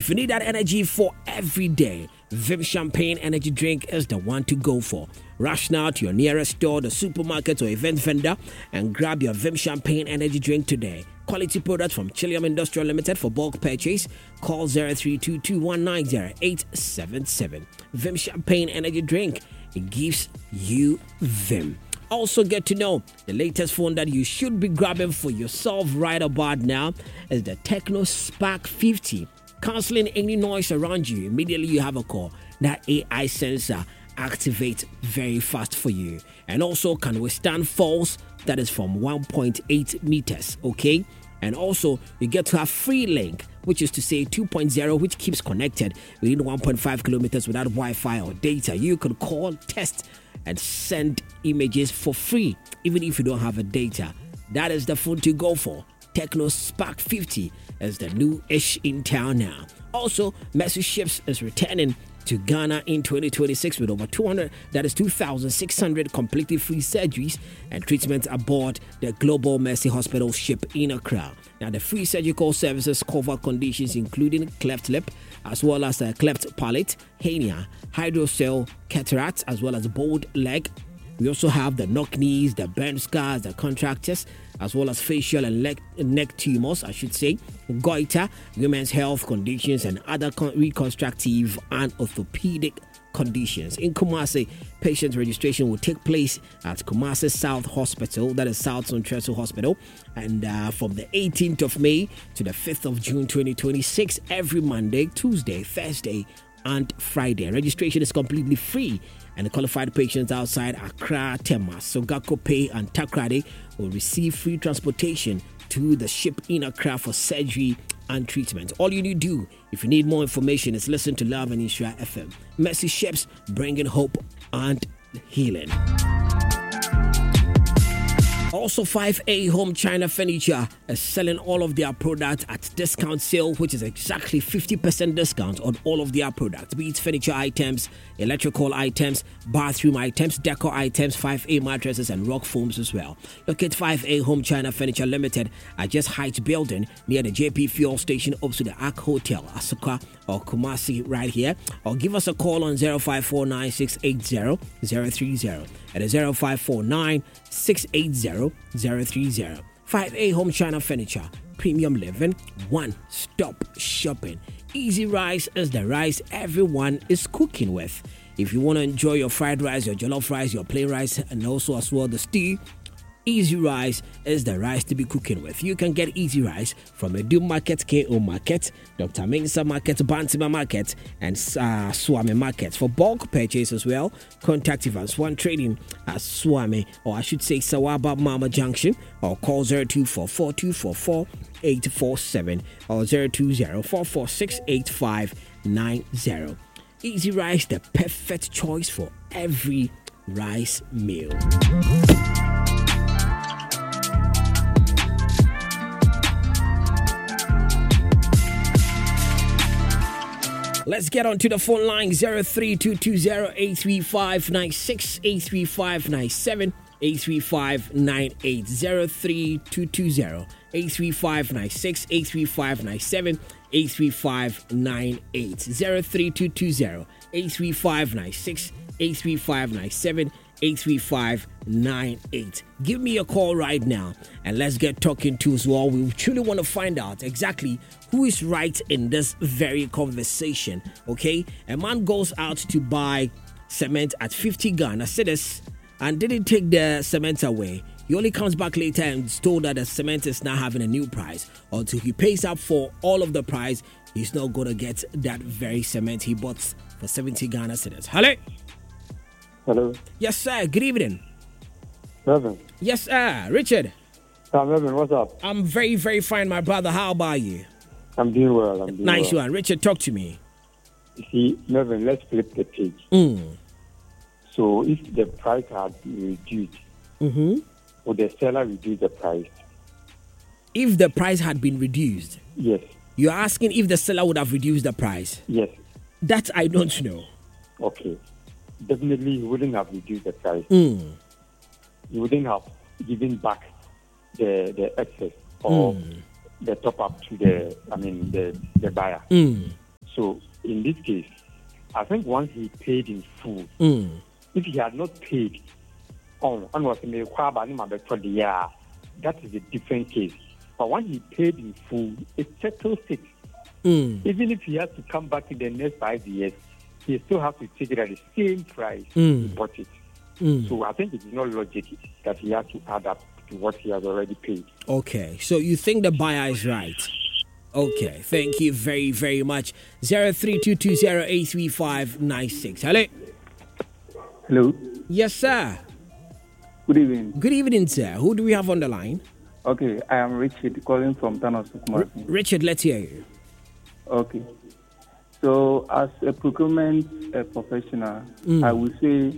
If you need that energy for every day, Vim Champagne Energy Drink is the one to go for. Rush now to your nearest store, the supermarket or event vendor and grab your Vim Champagne Energy Drink today. Quality product from Chillium Industrial Limited. For bulk purchase, call 0322190877. Vim Champagne Energy Drink. It gives you Vim. Also get to know the latest phone that you should be grabbing for yourself right about now is the Tecno Spark 50. Cancelling any noise around you, immediately you have a call. That AI sensor activates very fast for you and also can withstand falls that is from 1.8 meters, okay? And also you get to have free link, which is to say 2.0, which keeps connected within 1.5 kilometers without Wi-Fi or data. You can call, test and send images for free even if you don't have a data. That is the phone to go for. Tecno Spark 50 is the new-ish in town now. Also, Mercy Ships is returning to Ghana in 2026 with over 2,600 completely free surgeries and treatments aboard the Global Mercy Hospital ship in Accra. Now, the free surgical services cover conditions including cleft lip, as well as a cleft palate, hernia, hydrocele, cataract, as well as bowed leg. We also have the knock knees, the burn scars, the contractures, as well as facial and neck tumors, goiter, women's health conditions, and other reconstructive and orthopedic conditions. In Kumasi, patient registration will take place at Kumasi South Hospital, that is South Central Hospital, and from the 18th of May to the 5th of June 2026, every Monday, Tuesday, Thursday, and Friday. Registration is completely free, and the qualified patients outside Accra, Tema, Sogako Pay, and Takrade will receive free transportation to the ship in Accra for surgery and treatment. All you need to do, if you need more information, is listen to Love and Insura FM. Mercy Ships, bringing hope and healing. Also, 5A Home China Furniture is selling all of their products at discount sale, which is exactly 50% discount on all of their products, be it furniture items, electrical items, bathroom items, decor items, 5A mattresses, and rock foams as well. Look at 5A Home China Furniture Limited at Just Heights Building near the JP Fuel Station opposite the Ark Hotel, Asuka or Kumasi right here, or give us a call on 0549 680 030 at 0549 680 030. 5A Home China Furniture, premium living, one-stop shopping. Easy Rice is the rice everyone is cooking with. If you want to enjoy your fried rice, your jollof rice, your plain rice, and also as well the stew, Easy Rice is the rice to be cooking with. You can get Easy Rice from Edu Market, KO Market, Dr. Mensah Market, Bantima Market, and Swami Market. For bulk purchase as well, contact Evans One Trading at Swami, or I should say Sawaba Mama Junction, or call 0244244 or 02044688590. Easy Rice, the perfect choice for every rice meal. Let's get on to the phone line 0322083596, 83597, 83598, 0322083596, 83597, 83598, 0322083596, 83597, 83598. Give me a call right now and let's get talking to as well. We truly want to find out exactly who is right in this very conversation. Okay, a man goes out to buy cement at 50 Ghana cedis and didn't take the cement away. He only comes back later and is told that the cement is now having a new price. Until he pays up for all of the price, he's not going to get that very cement he bought for 70 Ghana cedis. Hello. Hello. Yes, sir. Good evening. Reverend. Yes, sir. Richard. Reverend, what's up? I'm very, very fine, my brother. How about you? I'm doing well. Nice one. Richard, talk to me. You see, Reverend, let's flip the page. So if the price had been reduced, would the seller reduce the price? If the price had been reduced? Yes. You're asking if the seller would have reduced the price? Yes. That I don't know. Okay. Definitely he wouldn't have reduced the price. He wouldn't have given back the excess or the top up to the buyer. So in this case, I think once he paid in full, if he had not paid, that is a different case. But when he paid in full, it settles it. Even if he has to come back in the next 5 years, he still has to take it at the same price he bought it. So I think it is not logic that he has to add up to what he has already paid. Okay, so you think the buyer is right? Okay, thank you very, very much. 0322083596. Hello? Hello? Yes, sir. Good evening. Good evening, sir. Who do we have on the line? Okay, I am Richard calling from Thanos. Richard, let's hear you. Okay. So, as a procurement professional, I would say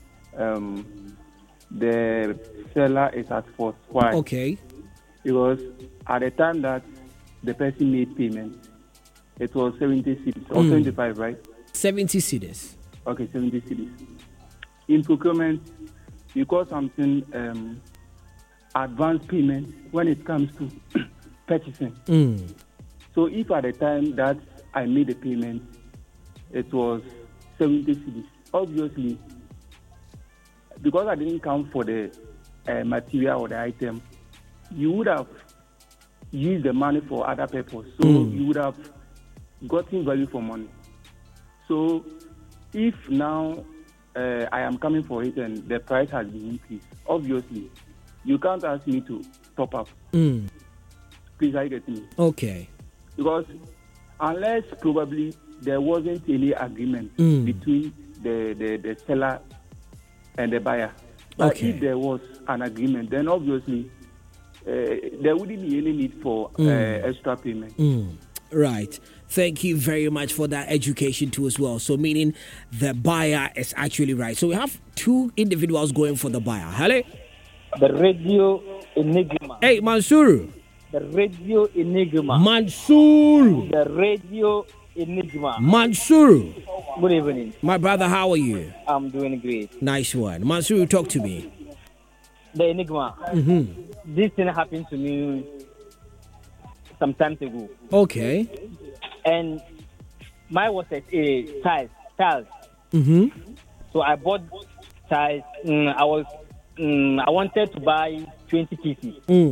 the seller is at fault. Why? Okay. Because at the time that the person made payment, it was 70 cedis or 75, right? 70 cedis. Okay, 70 cedis. In procurement, you call something advance payment when it comes to purchasing. So if at the time that I made the payment, it was 70 cedis, obviously, because I didn't count for the material or the item, you would have used the money for other purpose. So you would have gotten value for money. So if now I am coming for it and the price has been increased, obviously, you can't ask me to top up. Please, I get me. Okay. Because unless probably there wasn't any agreement between the seller and the buyer. But if there was an agreement, then obviously there wouldn't be any need for extra payment. Right. Thank you very much for that education too as well. So meaning the buyer is actually right. So we have two individuals going for the buyer. Hello? The Radio Enigma. Hey, Mansour. The Radio Enigma. Mansour. The Radio Enigma. Mansour. Good evening. My brother, how are you? I'm doing great. Nice one. Mansour, talk to me. The Enigma. This thing happened to me some time ago. Okay. And mine was a tiles. So I bought tiles. I wanted to buy 20 pieces.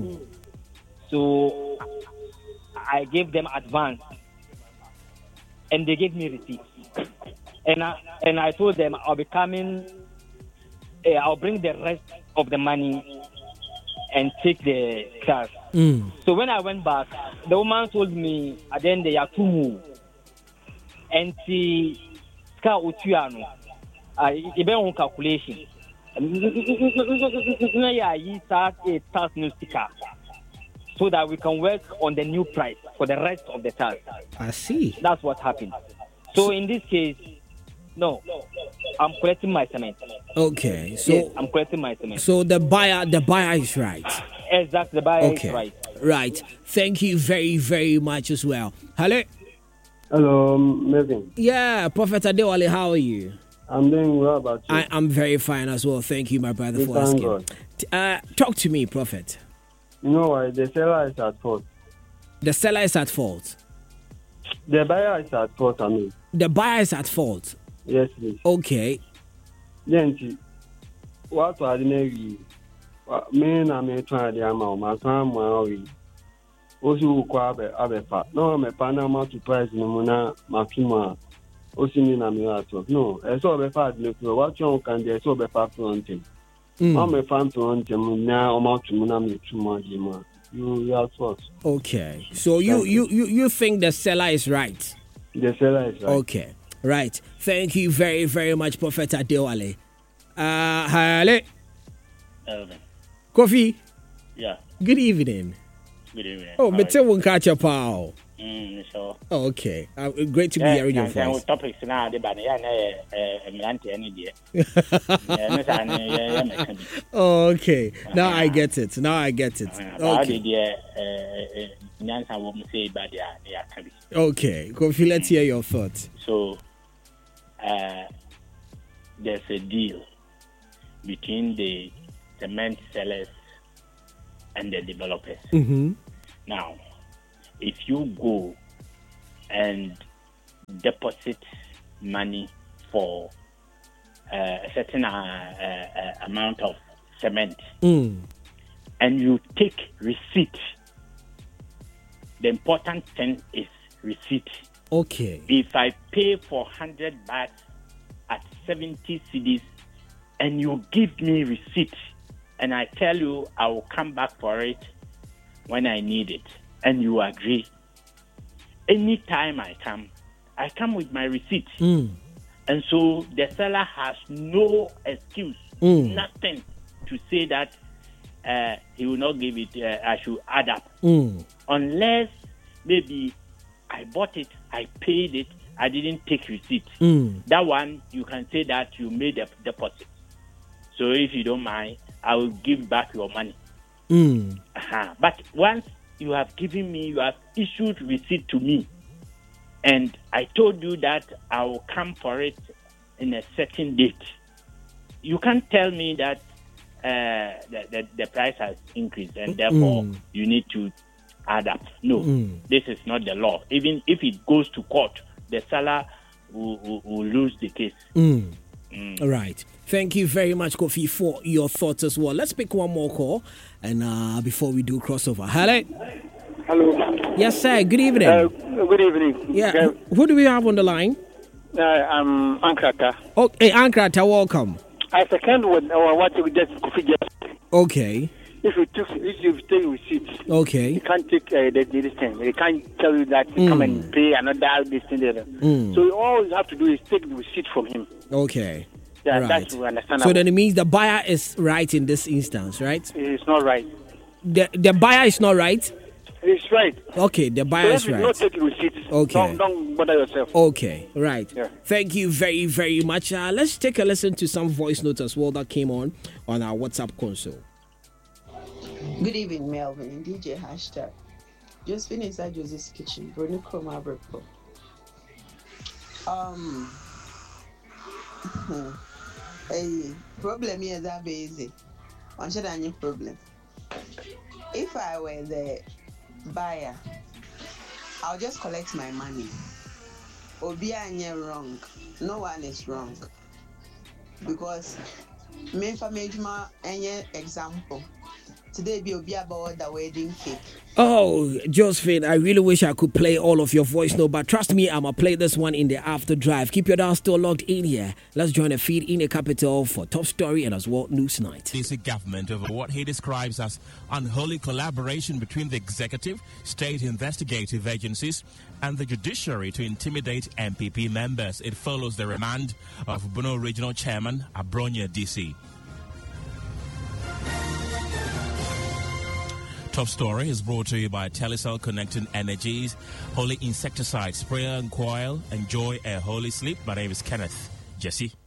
So I gave them advance, and they gave me receipts. And I told them I'll be coming. I'll bring the rest of the money and take the cash. So when I went back, the woman told me, "At the end they are two and the car utuano. Even on calculation. So that we can work on the new price for the rest of the task." I see. That's what happened. So in this case, no, I'm collecting my cement. Okay, so yes, I'm collecting my cement. So the buyer is right. Exactly, the buyer is right. Right. Thank you very, very much as well. Hello. Hello, Melvin. Yeah, Prophet Adewale, how are you? I'm doing well. About you? I'm very fine as well. Thank you, my brother, for asking. Talk to me, Prophet. You know why? The seller is at fault. The seller is at fault. The buyer is at fault, I mean. The buyer is at fault. Yes, please. Okay. Then, what are the men are made trying the amount, my time, my also quabe abefa. No, I'm a Panama to price no mona, Makima, Osimina Mirato. No, I saw the fat look. What you can do, so be fat fronting. I'm a fan fronting now, I'm out to Munami too much. You are false. Okay. So you think the seller is right? The seller is right. Okay. Right. Thank you very, very much, Prophet Adewale. Hello. Kofi. Yeah. Good evening. Good evening. Oh, but you won't catch up, pal. Sure. Oh, okay. Great to be hearing your voice. Topics now, the okay. Now I get it. Okay. Kofi, let's hear your thoughts. So, there's a deal between the cement sellers and the developers. Now, if you go and deposit money for a certain amount of cement, and you take receipt, the important thing is receipt. Okay. If I pay for 100 baht at 70 cedis and you give me receipt and I tell you I will come back for it when I need it and you agree, anytime I come with my receipt. And so the seller has no excuse, nothing to say that he will not give it, I should add up. Unless maybe I bought it, I paid it, I didn't take receipt. That one, you can say that you made a deposit. So if you don't mind, I will give back your money. But once you have given me, you have issued receipt to me, and I told you that I will come for it in a certain date, you can't tell me that the price has increased and therefore you need to add up. No, this is not the law. Even if it goes to court, the seller will lose the case. All right. Thank you very much, Kofi, for your thoughts as well. Let's pick one more call and before we do crossover. Hello. Yes, sir. Good evening. Good evening. Yeah. Who do we have on the line? I'm Ankrata. Okay, Ankrata, welcome. I second what you just Kofi just. Okay. If you take receipt, okay, you can't take this thing. They can't tell you that come and pay another this thing there. So all you have to do is take the receipt from him. Okay. Yeah, right. That's understandable. So then it means the buyer is right in this instance, right? It's not right. The buyer is not right? It's right. Okay, the buyer is right. Don't take receipt. Okay. Don't bother yourself. Okay, right. Yeah. Thank you very, very much. Let's take a listen to some voice notes as well that came on our WhatsApp console. Good evening, Melvin and DJ Hashtag. Just been inside Joseph's kitchen, Bruno Chroma Brepo. Hey, problem here that basic. One should have any problem. If I were the buyer, I'll just collect my money. Obianye wrong. No one is wrong. Because me for major any example. Today be about the wedding cake. Oh, Josephine, I really wish I could play all of your voice note, but trust me, I'm going to play this one in the after drive. Keep your dial still logged in here. Let's join the feed in the capital for Top Story and as well News Night. Basic government over what he describes as unholy collaboration between the executive, state investigative agencies and the judiciary to intimidate MPP members. It follows the remand of Bono Regional Chairman Abronia DC. Top Story is brought to you by Telecel Connecting Energies, Holy Insecticide Sprayer and Coil. Enjoy a holy sleep. My name is Kenneth Jesse.